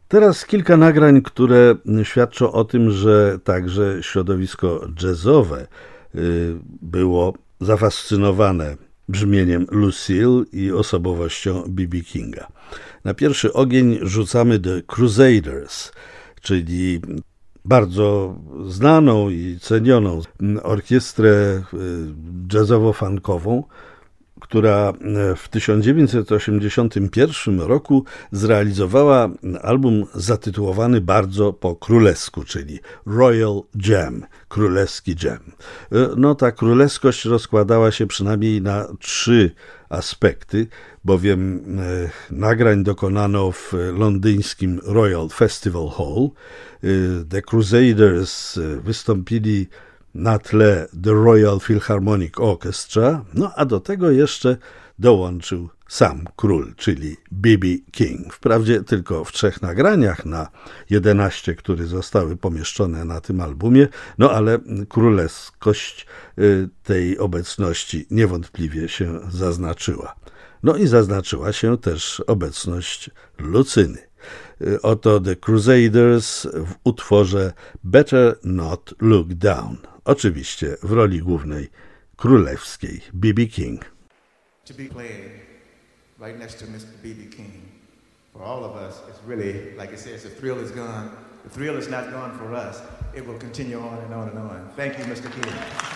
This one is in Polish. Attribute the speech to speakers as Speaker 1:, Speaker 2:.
Speaker 1: Teraz kilka nagrań, które świadczą o tym, że także środowisko jazzowe było zafascynowane brzmieniem Lucille i osobowością B.B. Kinga. Na pierwszy ogień rzucamy The Crusaders, czyli bardzo znaną i cenioną orkiestrę jazzowo-funkową, która w 1981 roku zrealizowała album zatytułowany bardzo po królewsku, czyli Royal Jam, królewski jam. No ta królewskość rozkładała się przynajmniej na 3 aspekty, bowiem nagrań dokonano w londyńskim Royal Festival Hall. The Crusaders wystąpili na tle The Royal Philharmonic Orchestra, no a do tego jeszcze dołączył sam król, czyli B.B. King. Wprawdzie tylko w 3 nagraniach na 11, które zostały pomieszczone na tym albumie, no ale królewskość tej obecności niewątpliwie się zaznaczyła. No i zaznaczyła się też obecność Lucyny. Oto The Crusaders w utworze Better Not Look Down. Oczywiście w roli głównej królewskiej B.B. King.
Speaker 2: To be played right next to Mr. B.B. King, for all of us, it's really, like it says, the thrill is gone. The thrill is not gone for us. It will continue on and on and on. Thank you, Mr. King.